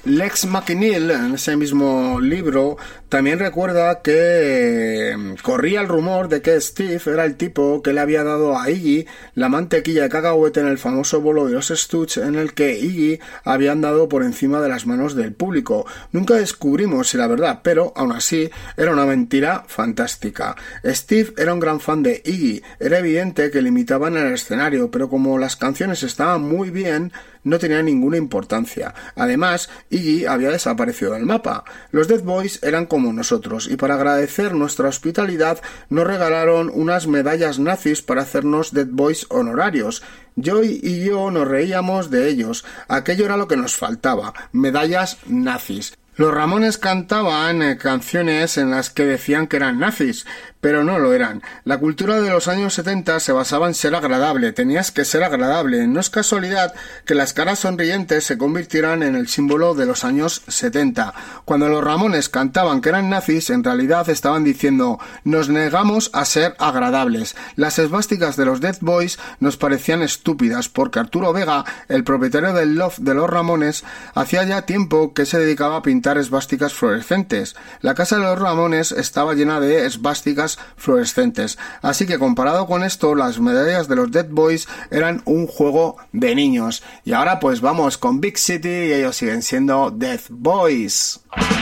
Lex McNeil, en ese mismo libro, también recuerda que corría el rumor de que Steve era el tipo que le había dado a Iggy la mantequilla de cacahuete en el famoso bolo de los Stooges, en el que Iggy había andado por encima de las manos del público. Nunca descubrimos si la verdad, pero aún así era una mentira fantástica. Steve era un gran fan de Iggy, era evidente que le imitaban en el escenario, pero como las canciones estaban muy bien, no tenía ninguna importancia. Además, Iggy había desaparecido del mapa. Los Dead Boys eran como nosotros, y para agradecer nuestra hospitalidad nos regalaron unas medallas nazis para hacernos Dead Boys honorarios. Joey y yo nos reíamos de ellos. Aquello era lo que nos faltaba, medallas nazis. Los Ramones cantaban canciones en las que decían que eran nazis, pero no lo eran. La cultura de los años 70 se basaba en ser agradable, tenías que ser agradable. No es casualidad que las caras sonrientes se convirtieran en el símbolo de los años 70. Cuando los Ramones cantaban que eran nazis, en realidad estaban diciendo: nos negamos a ser agradables. Las esvásticas de los Dead Boys nos parecían estúpidas, porque Arturo Vega, el propietario del loft de los Ramones, hacía ya tiempo que se dedicaba a pintar esvásticas fluorescentes. La casa de los Ramones estaba llena de esvásticas fluorescentes, así que comparado con esto, las medallas de los Dead Boys eran un juego de niños. Y ahora pues vamos con Big City y ellos siguen siendo Dead Boys.